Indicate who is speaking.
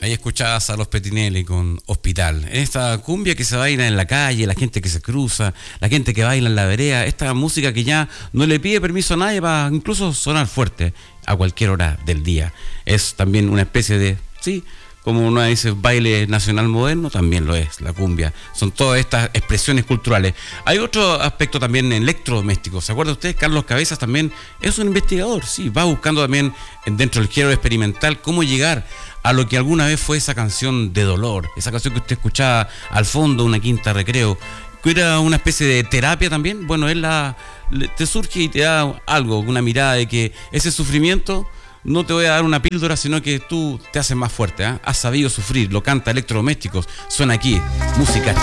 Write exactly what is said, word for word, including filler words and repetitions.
Speaker 1: Ahí escuchabas a los Petinelli con Hospital. Esta cumbia que se baila en la calle, la gente que se cruza, la gente que baila en la vereda, esta música que ya no le pide permiso a nadie para incluso sonar fuerte a cualquier hora del día. Es también una especie de, sí, como uno dice, baile nacional moderno, también lo es, la cumbia. Son todas estas expresiones culturales. Hay otro aspecto también electrodoméstico. ¿Se acuerda usted? Carlos Cabezas también es un investigador, sí, va buscando también dentro del género experimental cómo llegar a lo que alguna vez fue esa canción de dolor, esa canción que usted escuchaba al fondo, una quinta recreo, que era una especie de terapia también. Bueno, él la, te surge y te da algo, una mirada de que ese sufrimiento no te voy a dar una píldora, sino que tú te haces más fuerte, ¿eh? Has sabido sufrir, lo canta Electrodomésticos, suena aquí, música